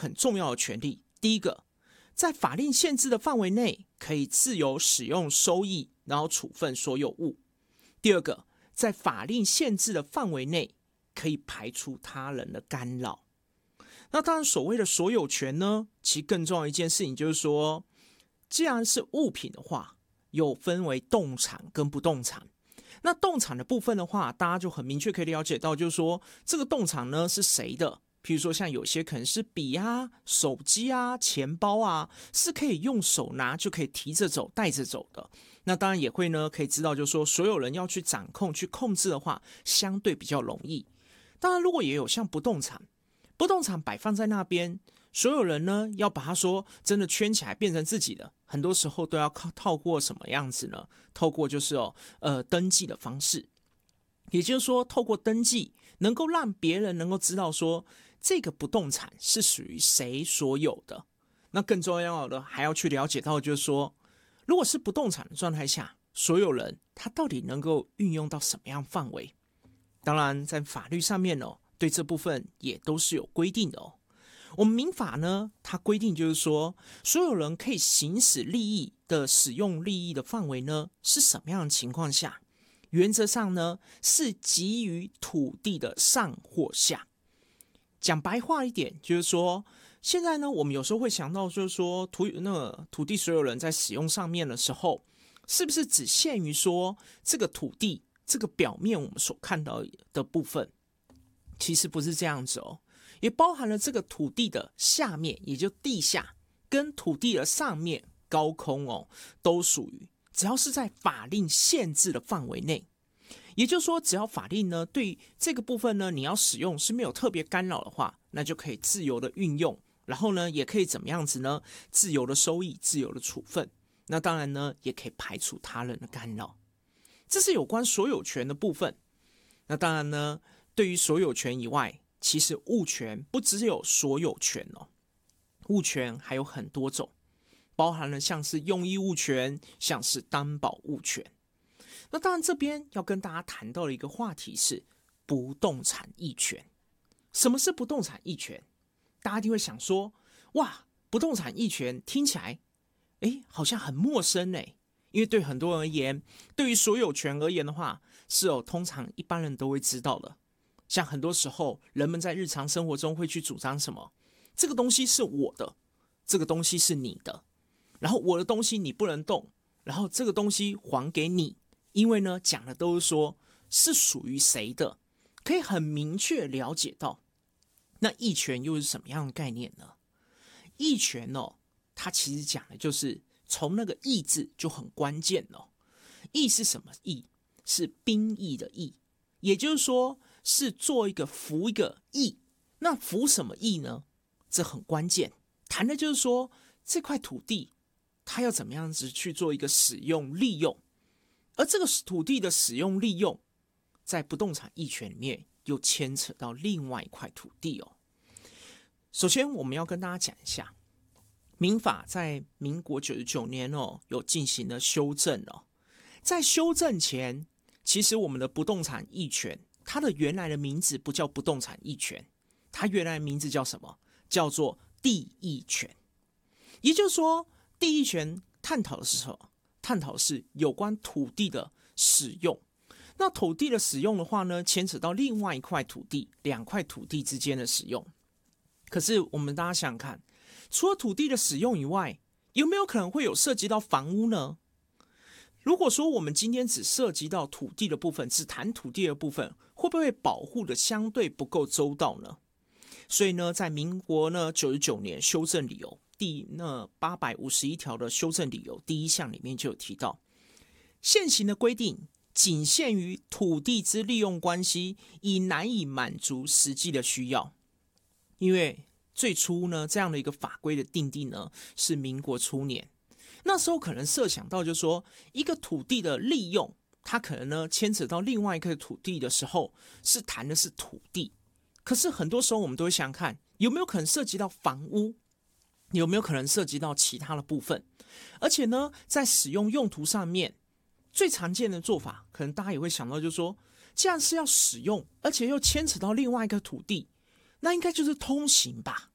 很重要的权利。第一个，在法令限制的范围内，可以自由使用收益，然后处分所有物。第二个，在法令限制的范围内，可以排除他人的干扰。那当然，所谓的所有权呢，其实更重要的一件事情就是说，既然是物品的话，有分为动产跟不动产。那动产的部分的话，大家就很明确可以了解到，就是说这个动产呢是谁的。譬如说像有些可能是笔啊、手机啊、钱包啊，是可以用手拿就可以提着走、带着走的。那当然也会呢，可以知道就是说所有人要去掌控、去控制的话，相对比较容易。当然，如果也有像不动产，不动产摆放在那边，所有人呢要把它说真的圈起来变成自己的，很多时候都要透过什么样子呢？透过就是登记的方式，也就是说透过登记能够让别人能够知道说这个不动产是属于谁所有的。那更重要的还要去了解到就是说，如果是不动产的状态下，所有人他到底能够运用到什么样范围？当然在法律上面对这部分也都是有规定的哦。我们民法呢，它规定就是说，所有人可以行使利益的使用利益的范围呢，是什么样的情况下？原则上呢，是给予土地的上或下。讲白话一点，就是说，现在呢，我们有时候会想到，就是说土地所有人在使用上面的时候，是不是只限于说这个土地这个表面我们所看到的部分？其实不是这样子哦。也包含了这个土地的下面，也就地下，跟土地的上面高空都属于，只要是在法令限制的范围内。也就是说，只要法令呢对这个部分呢你要使用是没有特别干扰的话，那就可以自由的运用，然后呢也可以怎么样子呢？自由的收益，自由的处分。那当然呢也可以排除他人的干扰。这是有关所有权的部分。那当然呢，对于所有权以外，其实物权不只有所有权物权还有很多种，包含了像是用益物权，像是担保物权。那当然这边要跟大家谈到的一个话题是不动产役权。什么是不动产役权？大家一定会想说，哇，不动产役权听起来好像很陌生因为对很多人而言，对于所有权而言的话，是通常一般人都会知道的。像很多时候人们在日常生活中会去主张什么，这个东西是我的，这个东西是你的，然后我的东西你不能动，然后这个东西还给你，因为呢讲的都是说是属于谁的，可以很明确了解到。那役权又是什么样的概念呢？役权它其实讲的就是从那个役字就很关键役是什么役？是兵役的役，也就是说是做一个服一个役。那服什么役呢？这很关键，谈的就是说这块土地它要怎么样子去做一个使用利用，而这个土地的使用利用在不动产役权里面又牵扯到另外一块土地首先我们要跟大家讲一下，民法在民国99年有进行了修正在修正前，其实我们的不动产役权它的原来的名字不叫不动产役权，它原来的名字叫什么？叫做地役权。也就是说，地役权探讨的是什么？探讨的是有关土地的使用。那土地的使用的话呢，牵扯到另外一块土地，两块土地之间的使用。可是我们大家想想看，除了土地的使用以外，有没有可能会有涉及到房屋呢？如果说我们今天只涉及到土地的部分，只谈土地的部分，会不会保护的相对不够周到呢？所以呢，在民国呢99年修正理由第851条的修正理由第一项里面就有提到，现行的规定仅限于土地之利用关系，已难以满足实际的需要。因为最初呢，这样的一个法规的订定呢，是民国初年，那时候可能设想到就是说，一个土地的利用，它可能呢牵扯到另外一个土地的时候，是谈的是土地。可是很多时候我们都会想想看，有没有可能涉及到房屋，有没有可能涉及到其他的部分。而且呢，在使用用途上面，最常见的做法，可能大家也会想到就是说，既然是要使用，而且又牵扯到另外一个土地，那应该就是通行吧。